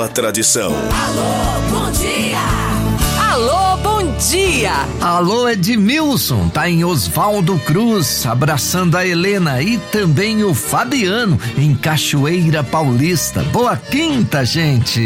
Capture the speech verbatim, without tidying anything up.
uma tradição. Alô, bom dia! Alô, bom dia! Alô, Edmilson, tá em Oswaldo Cruz, abraçando a Helena e também o Fabiano, em Cachoeira Paulista. Boa quinta, gente!